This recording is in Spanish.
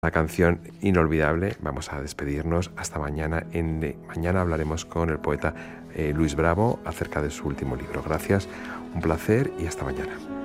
La canción inolvidable. Vamos a despedirnos hasta mañana. Mañana hablaremos con el poeta Luis Bravo acerca de su último libro. Gracias, un placer y hasta mañana.